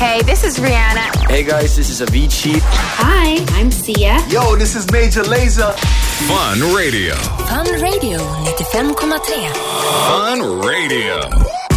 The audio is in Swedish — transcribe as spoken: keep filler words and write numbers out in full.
Hey, this is Rihanna. Hey guys, this is Avicii. Hi, I'm Sia. Yo, this is Major Lazer. Fun Radio. Fun Radio ninety-fem komma tre. Fun Radio.